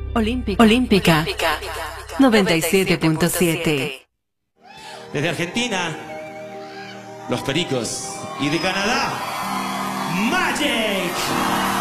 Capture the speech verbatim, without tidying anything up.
Olímpica. Olímpica. noventa y siete punto siete. Desde Argentina, Los Pericos. Y de Canadá, Magic.